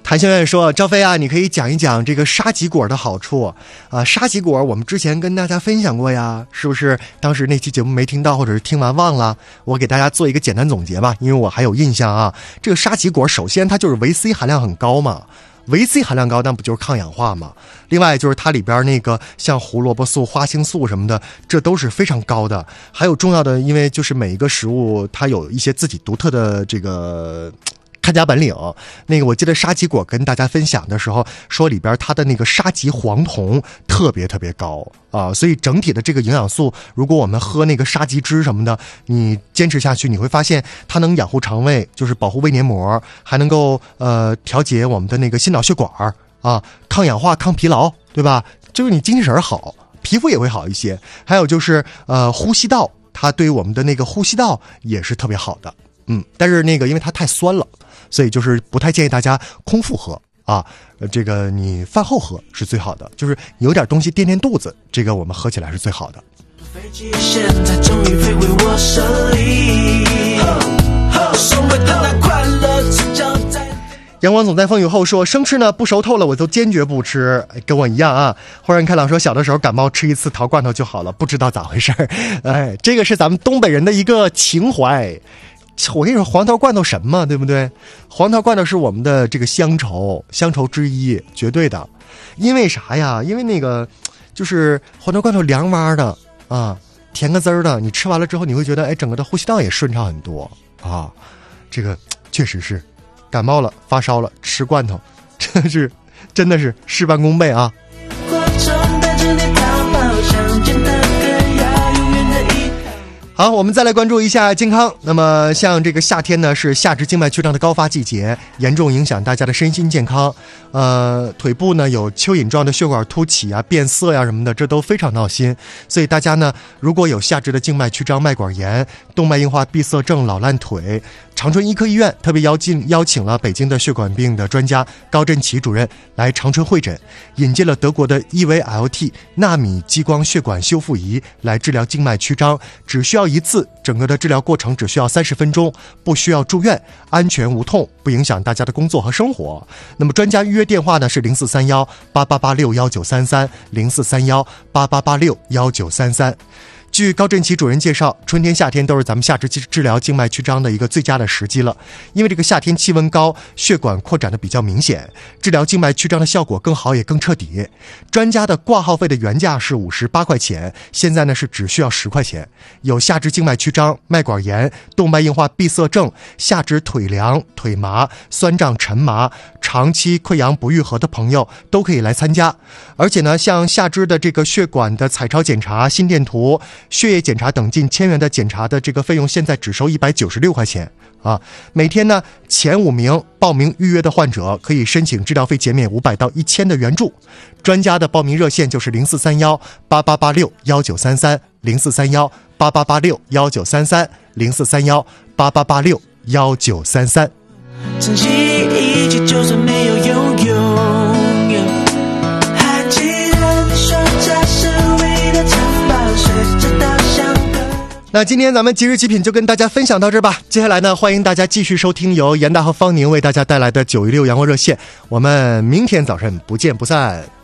谭先生说：“赵飞啊，你可以讲一讲这个沙棘果的好处啊。沙棘果我们之前跟大家分享过呀，是不是？当时那期节目没听到，或者是听完忘了？我给大家做一个简单总结吧，因为我还有印象啊。这个沙棘果首先它就是维 C 含量很高嘛，维 C 含量高，那不就是抗氧化嘛？另外就是它里边那个像胡萝卜素、花青素什么的，这都是非常高的。还有重要的，因为就是每一个食物它有一些自己独特的这个。”看家本领，那个我记得沙棘果跟大家分享的时候说里边它的那个沙棘黄酮特别高啊，所以整体的这个营养素，如果我们喝那个沙棘汁什么的，你坚持下去，你会发现它能养护肠胃，就是保护胃黏膜，还能够调节我们的那个心脑血管啊，抗氧化、抗疲劳，对吧？就是你精神好，皮肤也会好一些。还有就是呼吸道，它对我们的那个呼吸道也是特别好的。但是那个因为它太酸了，所以就是不太建议大家空腹喝啊。这个你饭后喝是最好的，就是有点东西垫垫肚子，这个我们喝起来是最好的。飞机现在终于飞回我手里，送回的那快乐只叫在。阳光总在风雨后说，生吃呢不熟透了我都坚决不吃，跟我一样啊。豁然开朗说，小的时候感冒吃一次桃罐头就好了，不知道咋回事。哎，这个是咱们东北人的一个情怀。我跟你说，黄桃罐头什么，对不对？黄桃罐头是我们的这个乡愁之一，绝对的。因为啥呀？因为那个就是黄桃罐头凉哇的啊，甜个滋儿的，你吃完了之后，你会觉得哎，整个的呼吸道也顺畅很多啊。这个确实是，感冒了、发烧了，吃罐头，真的是事半功倍啊。好，我们再来关注一下健康。那么像这个夏天呢，是下肢静脉曲张的高发季节，严重影响大家的身心健康。腿部呢有蚯蚓状的血管凸起啊、变色呀什么的，这都非常闹心。所以大家呢，如果有下肢的静脉曲张、脉管炎、动脉硬化闭塞症、老烂腿，长春医科医院特别邀请了北京的血管病的专家高振奇主任来长春会诊，引进了德国的 EVLT 纳米激光血管修复仪来治疗静脉曲张，只需要一次，整个的治疗过程只需要30分钟，不需要住院，安全无痛，不影响大家的工作和生活。那么专家预约电话呢是043188861933 043188861933。据高振奇主任介绍，春天夏天都是咱们下肢治疗静脉曲张的一个最佳的时机了，因为这个夏天气温高，血管扩展的比较明显，治疗静脉曲张的效果更好也更彻底。专家的挂号费的原价是58块钱，现在呢是只需要10块钱。有下肢静脉曲张、脉管炎、动脉硬化闭塞症、下肢腿凉、腿麻、酸胀沉麻、长期溃疡不愈合的朋友都可以来参加。而且呢，像下肢的这个血管的彩超检查、心电图、血液检查等近1000元的检查的这个费用，现在只收196块钱啊！每天呢，前5名报名预约的患者可以申请治疗费减免500到1000的援助。专家的报名热线就是043188861933 043188861933 043188861933。珍惜一切，就算没有拥有。还记得你说这是唯一的城堡，随着稻香河。那今天咱们即日极品就跟大家分享到这儿吧。接下来呢，欢迎大家继续收听由严大和方宁为大家带来的916阳光热线。我们明天早晨不见不散。